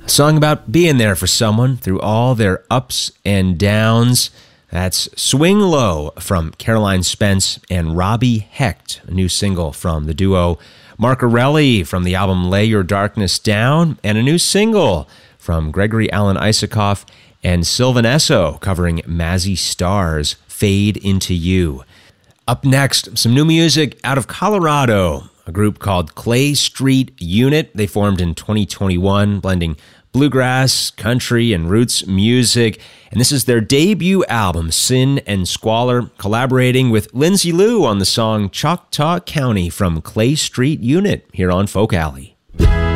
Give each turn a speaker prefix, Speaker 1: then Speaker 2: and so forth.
Speaker 1: Song about being there for someone through all their ups and downs. That's Swing Low from Caroline Spence and Robbie Hecht, a new single from the duo. Marcarelli from the album Lay Your Darkness Down, and a new single from Gregory Alan Isakov and Sylvan Esso covering Mazzy Star's Fade Into You. Up next, some new music out of Colorado, a group called Clay Street Unit. They formed in 2021, blending bluegrass, country, and roots music. And this is their debut album, Sin and Squalor, collaborating with Lindsay Lou on the song Choctaw County from Clay Street Unit here on Folk Alley.